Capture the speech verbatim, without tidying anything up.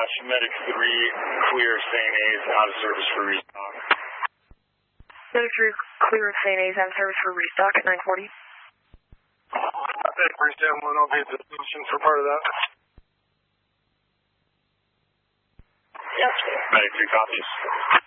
Dash, Medic three, clear Saint A's, out of service for restock. Medic three, clear Saint A's, out of service for restock at nine forty. Medic three, Sam one, I'll be at the station for part of that. Yes. Medic three copies.